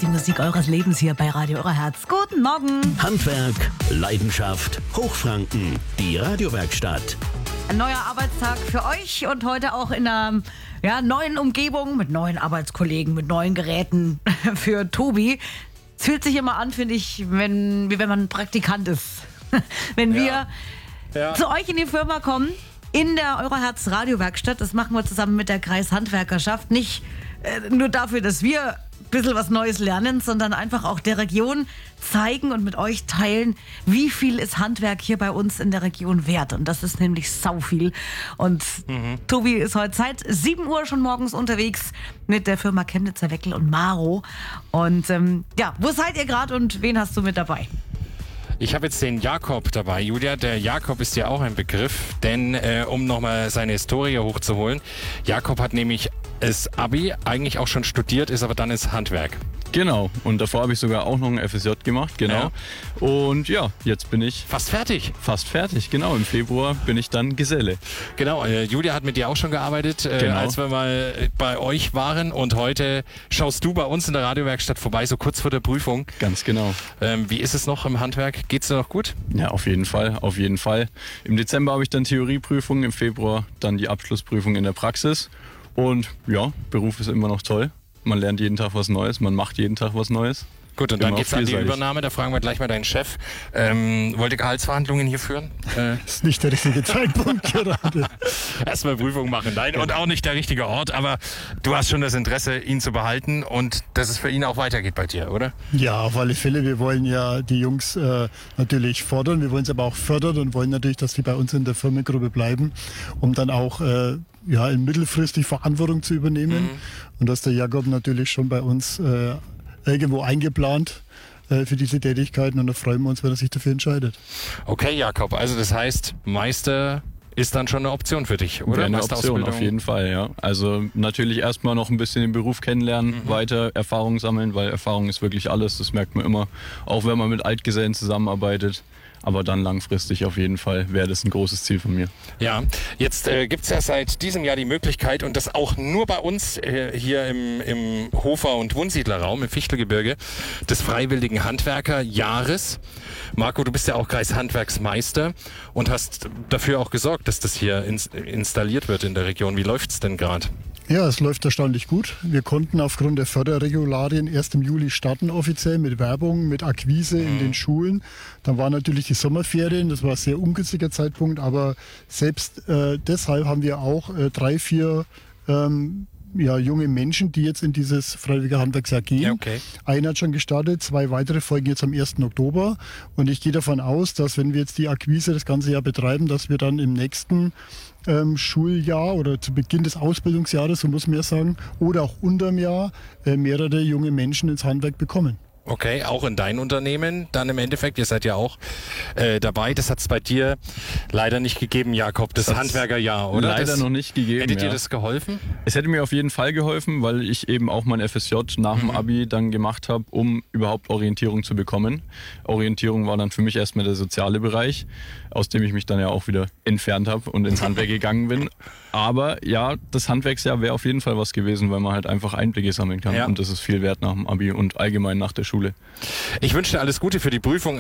die Musik eures Lebens hier bei Radio Euroherz. Guten Morgen. Handwerk, Leidenschaft, Hochfranken, die Radiowerkstatt. Ein neuer Arbeitstag für euch und heute auch in einer neuen Umgebung mit neuen Arbeitskollegen, mit neuen Geräten für Tobi. Es fühlt sich immer an, finde ich, wie wenn man Praktikant ist. Wenn wir zu euch in die Firma kommen, in der Euroherz Radiowerkstatt, das machen wir zusammen mit der Kreishandwerkerschaft, nicht nur dafür, dass wir ein bisschen was Neues lernen, sondern einfach auch der Region zeigen und mit euch teilen, wie viel ist Handwerk hier bei uns in der Region wert. Und das ist nämlich sau viel. Und Tobi ist heute seit 7 Uhr schon morgens unterwegs mit der Firma Chemnitzer Weckel und Maro. Und wo seid ihr gerade und wen hast du mit dabei? Ich habe jetzt den Jakob dabei, Julia. Der Jakob ist ja auch ein Begriff, denn um nochmal seine Historie hochzuholen, Jakob hat nämlich das Abi eigentlich auch schon studiert, ist aber dann ins Handwerk. Genau, und davor habe ich sogar auch noch ein FSJ gemacht, genau. Ja. Und jetzt bin ich... Fast fertig, genau. Im Februar bin ich dann Geselle. Genau, Julia hat mit dir auch schon gearbeitet, als wir mal bei euch waren. Und heute schaust du bei uns in der Radiowerkstatt vorbei, so kurz vor der Prüfung. Ganz genau. Wie ist es noch im Handwerk? Geht's dir noch gut? Ja, auf jeden Fall. Im Dezember habe ich dann Theorieprüfung, im Februar dann die Abschlussprüfung in der Praxis. Und Beruf ist immer noch toll. Man lernt jeden Tag was Neues, man macht jeden Tag was Neues. Gut, und dann geht's an die Übernahme. Da fragen wir gleich mal deinen Chef. Wollt ihr Gehaltsverhandlungen hier führen? Das ist nicht der richtige Zeitpunkt gerade. Erstmal Prüfung machen. Nein, und auch nicht der richtige Ort. Aber du hast schon das Interesse, ihn zu behalten und dass es für ihn auch weitergeht bei dir, oder? Ja, auf alle Fälle. Wir wollen ja die Jungs natürlich fordern. Wir wollen sie aber auch fördern und wollen natürlich, dass sie bei uns in der Firmengruppe bleiben, um dann auch mittelfristig Verantwortung zu übernehmen. Und dass der Jakob natürlich schon bei uns irgendwo eingeplant für diese Tätigkeiten, und da freuen wir uns, wenn er sich dafür entscheidet. Okay, Jakob, also das heißt, Meister ist dann schon eine Option für dich, oder? Wäre eine Option, auf jeden Fall, ja. Also natürlich erstmal noch ein bisschen den Beruf kennenlernen, weiter Erfahrung sammeln, weil Erfahrung ist wirklich alles, das merkt man immer, auch wenn man mit Altgesellen zusammenarbeitet. Aber dann langfristig auf jeden Fall wäre das ein großes Ziel von mir. Ja, jetzt gibt es ja seit diesem Jahr die Möglichkeit, und das auch nur bei uns hier im Hofer- und Wunsiedlerraum im Fichtelgebirge, des freiwilligen Handwerkerjahres. Marco, du bist ja auch Kreishandwerksmeister und hast dafür auch gesorgt, dass das hier installiert wird in der Region. Wie läuft's denn gerade? Ja, es läuft erstaunlich gut. Wir konnten aufgrund der Förderregularien erst im Juli starten offiziell mit Werbung, mit Akquise in den Schulen. Dann waren natürlich die Sommerferien, das war ein sehr ungünstiger Zeitpunkt, aber selbst deshalb haben wir auch 3, 4 junge Menschen, die jetzt in dieses freiwillige Handwerksjahr gehen. Ja, okay. Einer hat schon gestartet, 2 weitere folgen jetzt am 1. Oktober. Und ich gehe davon aus, dass wenn wir jetzt die Akquise das ganze Jahr betreiben, dass wir dann im nächsten Schuljahr oder zu Beginn des Ausbildungsjahres, so muss man ja sagen, oder auch unterm Jahr mehrere junge Menschen ins Handwerk bekommen. Okay, auch in dein Unternehmen dann im Endeffekt, ihr seid ja auch dabei. Das hat es bei dir leider nicht gegeben, Jakob, das Handwerkerjahr, oder? Leider noch nicht gegeben. Hätte dir das geholfen? Es hätte mir auf jeden Fall geholfen, weil ich eben auch mein FSJ nach dem Abi dann gemacht habe, um überhaupt Orientierung zu bekommen. Orientierung war dann für mich erstmal der soziale Bereich, aus dem ich mich dann ja auch wieder entfernt habe und ins Handwerk gegangen bin. Aber ja, das Handwerksjahr wäre auf jeden Fall was gewesen, weil man halt einfach Einblicke sammeln kann. Ja. Und das ist viel wert nach dem Abi und allgemein nach der Schule. Ich wünsche dir alles Gute für die Prüfung.